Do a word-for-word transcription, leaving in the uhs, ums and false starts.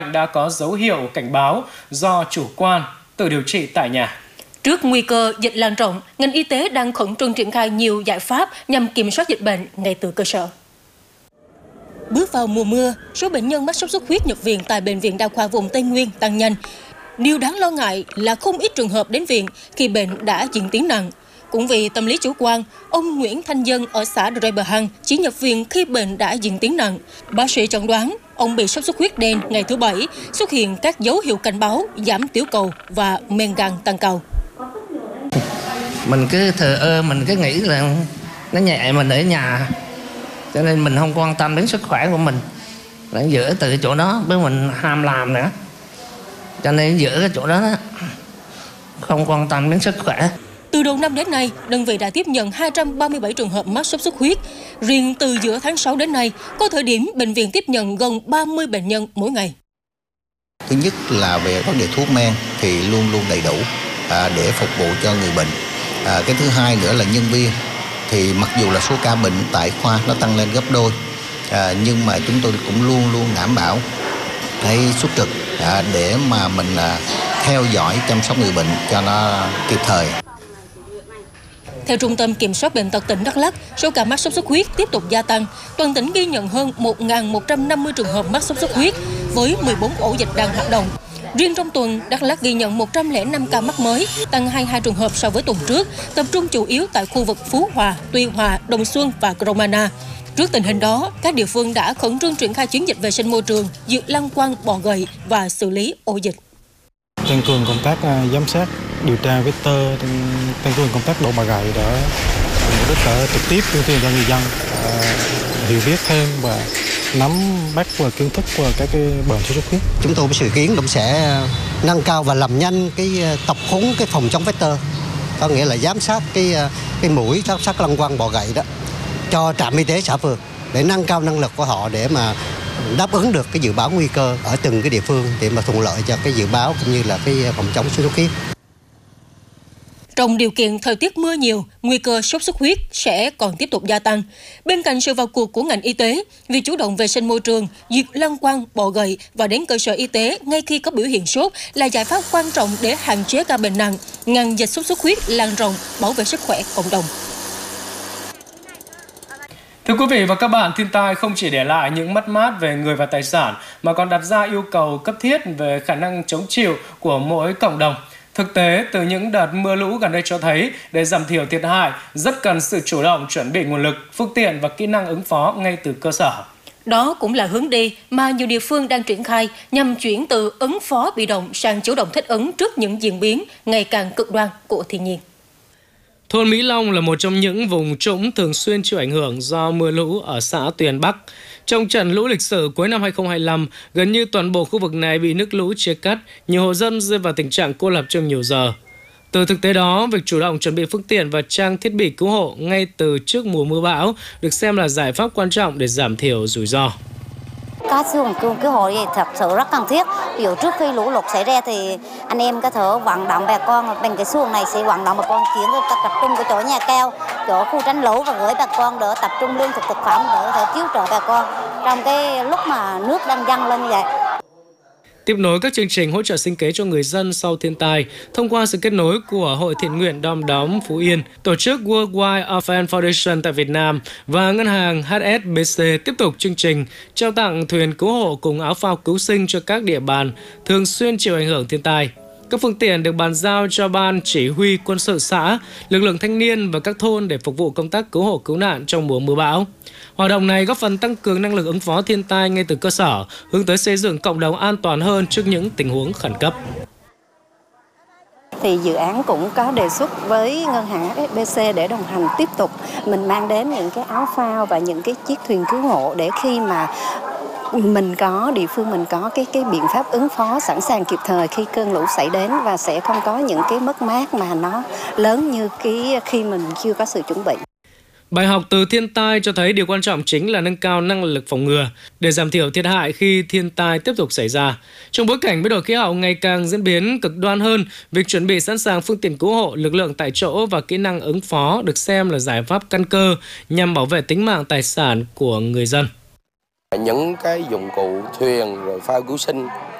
đã có dấu hiệu cảnh báo do chủ quan tự điều trị tại nhà. Trước nguy cơ dịch lan rộng, ngành y tế đang khẩn trương triển khai nhiều giải pháp nhằm kiểm soát dịch bệnh ngay từ cơ sở. Bước vào mùa mưa, số bệnh nhân mắc sốt xuất huyết nhập viện tại Bệnh viện Đa khoa vùng Tây Nguyên tăng nhanh. Điều đáng lo ngại là không ít trường hợp đến viện khi bệnh đã diễn tiến nặng. Cũng vì tâm lý chủ quan, ông Nguyễn Thanh Dân ở xã Rê Bờ Hăng chỉ nhập viện khi bệnh đã diễn tiến nặng. Bác sĩ chẩn đoán ông bị sốt xuất huyết đen ngày thứ Bảy, xuất hiện các dấu hiệu cảnh báo giảm tiểu cầu và men gan tăng cao. Mình cứ thờ ơ, mình cứ nghĩ là nó nhẹ, mình ở nhà, cho nên mình không quan tâm đến sức khỏe của mình. Là giữa từ chỗ đó với mình ham làm nữa, cho nên giữa cái chỗ đó, đó không quan tâm đến sức khỏe. Từ đầu năm đến nay, đơn vị đã tiếp nhận hai trăm ba mươi bảy trường hợp mắc sốt xuất huyết. Riêng từ giữa tháng sáu đến nay, có thời điểm bệnh viện tiếp nhận gần ba mươi bệnh nhân mỗi ngày. Thứ nhất là về vấn đề thuốc men thì luôn luôn đầy đủ à, để phục vụ cho người bệnh. À, cái thứ hai nữa là nhân viên, thì mặc dù là số ca bệnh tại khoa nó tăng lên gấp đôi, à, nhưng mà chúng tôi cũng luôn luôn đảm bảo cái suất trực à, để mà mình à, theo dõi chăm sóc người bệnh cho nó kịp thời. Theo Trung tâm Kiểm soát Bệnh tật tỉnh Đắk Lắk, số ca mắc sốt xuất huyết tiếp tục gia tăng. Toàn tỉnh ghi nhận hơn một nghìn một trăm năm mươi trường hợp mắc sốt xuất huyết với mười bốn ổ dịch đang hoạt động. Riêng trong tuần, Đắk Lắk ghi nhận một trăm lẻ năm ca mắc mới, tăng hai mươi hai trường hợp so với tuần trước, tập trung chủ yếu tại khu vực Phú Hòa, Tuy Hòa, Đồng Xuân và Cromana. Trước tình hình đó, các địa phương đã khẩn trương triển khai chiến dịch vệ sinh môi trường, diệt lăng quăng, bọ gậy và xử lý ổ dịch. Tăng cường công tác giám sát, điều tra vector, tăng cường công tác đổ bọ gậy để mục đích để trực tiếp tuyên truyền cho người dân uh, hiểu biết thêm và nắm bắt và kiến thức về các cái bệnh sốt xuất huyết. Chúng tôi dự kiến cũng sẽ nâng cao và làm nhanh cái tập huấn cái phòng chống vector, có nghĩa là giám sát cái cái mũi, giám sát lăng quăng bọ gậy đó cho trạm y tế xã phường để nâng cao năng lực của họ để mà đáp ứng được cái dự báo nguy cơ ở từng cái địa phương để mà thuận lợi cho cái dự báo cũng như là cái phòng chống sốt xuất huyết. Trong điều kiện thời tiết mưa nhiều, nguy cơ sốt xuất huyết sẽ còn tiếp tục gia tăng. Bên cạnh sự vào cuộc của ngành y tế, việc chủ động vệ sinh môi trường, diệt lăng quăng, bọ gậy và đến cơ sở y tế ngay khi có biểu hiện sốt là giải pháp quan trọng để hạn chế ca bệnh nặng, ngăn dịch sốt xuất huyết lan rộng, bảo vệ sức khỏe cộng đồng. Thưa quý vị và các bạn, thiên tai không chỉ để lại những mất mát về người và tài sản mà còn đặt ra yêu cầu cấp thiết về khả năng chống chịu của mỗi cộng đồng. Thực tế, từ những đợt mưa lũ gần đây cho thấy, để giảm thiểu thiệt hại, rất cần sự chủ động chuẩn bị nguồn lực, phương tiện và kỹ năng ứng phó ngay từ cơ sở. Đó cũng là hướng đi mà nhiều địa phương đang triển khai nhằm chuyển từ ứng phó bị động sang chủ động thích ứng trước những diễn biến ngày càng cực đoan của thiên nhiên. Thôn Mỹ Long là một trong những vùng trũng thường xuyên chịu ảnh hưởng do mưa lũ ở xã Tuyền Bắc. Trong trận lũ lịch sử cuối năm hai không hai lăm, gần như toàn bộ khu vực này bị nước lũ chia cắt, nhiều hộ dân rơi vào tình trạng cô lập trong nhiều giờ. Từ thực tế đó, việc chủ động chuẩn bị phương tiện và trang thiết bị cứu hộ ngay từ trước mùa mưa bão được xem là giải pháp quan trọng để giảm thiểu rủi ro. Các xuồng cứu, cứu hộ thì thật sự rất cần thiết. Ví dụ trước khi lũ lụt xảy ra thì anh em có thể vận động bà con bằng cái xuồng này sẽ vận động bà con chuyển người ta tập trung cái chỗ nhà cao, chỗ khu tránh lũ và gửi bà con để tập trung lương thực thực phẩm để có thể cứu trợ bà con trong cái lúc mà nước đang dâng lên như vậy. Tiếp nối các chương trình hỗ trợ sinh kế cho người dân sau thiên tai thông qua sự kết nối của Hội Thiện nguyện Đom Đóm Phú Yên, tổ chức Worldwide Orphan Foundation tại Việt Nam và ngân hàng hát ét bê xê tiếp tục chương trình trao tặng thuyền cứu hộ cùng áo phao cứu sinh cho các địa bàn thường xuyên chịu ảnh hưởng thiên tai. Các phương tiện được bàn giao cho Ban Chỉ huy Quân sự xã, lực lượng thanh niên và các thôn để phục vụ công tác cứu hộ cứu nạn trong mùa mưa bão. Hoạt động này góp phần tăng cường năng lực ứng phó thiên tai ngay từ cơ sở, hướng tới xây dựng cộng đồng an toàn hơn trước những tình huống khẩn cấp. Thì dự án cũng có đề xuất với ngân hàng hát ét bê xê để đồng hành tiếp tục mình mang đến những cái áo phao và những cái chiếc thuyền cứu hộ để khi mà mình có địa phương mình có cái cái biện pháp ứng phó sẵn sàng kịp thời khi cơn lũ xảy đến và sẽ không có những cái mất mát mà nó lớn như cái khi mình chưa có sự chuẩn bị. Bài học từ thiên tai cho thấy điều quan trọng chính là nâng cao năng lực phòng ngừa để giảm thiểu thiệt hại khi thiên tai tiếp tục xảy ra. Trong bối cảnh biến đổi khí hậu ngày càng diễn biến cực đoan hơn, việc chuẩn bị sẵn sàng phương tiện cứu hộ, lực lượng tại chỗ và kỹ năng ứng phó được xem là giải pháp căn cơ nhằm bảo vệ tính mạng tài sản của người dân. Những cái dụng cụ thuyền rồi phao cứu sinh